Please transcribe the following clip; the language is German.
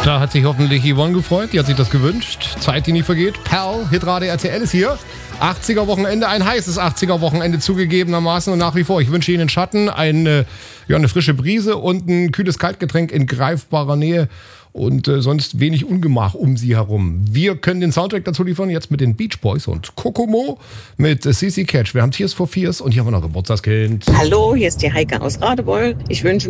Da hat sich hoffentlich Yvonne gefreut, die hat sich das gewünscht. Zeit, die nie vergeht. Perl, Hitradio RTL ist hier. 80er-Wochenende, ein heißes 80er-Wochenende zugegebenermaßen und nach wie vor. Ich wünsche Ihnen Schatten, eine frische Brise und ein kühles Kaltgetränk in greifbarer Nähe und sonst wenig Ungemach um Sie herum. Wir können den Soundtrack dazu liefern, jetzt mit den Beach Boys und Kokomo mit CC Catch. Wir haben Tears for Fears und hier haben wir noch Geburtstagskind. Hallo, hier ist die Heike aus Radebeul. Ich wünsche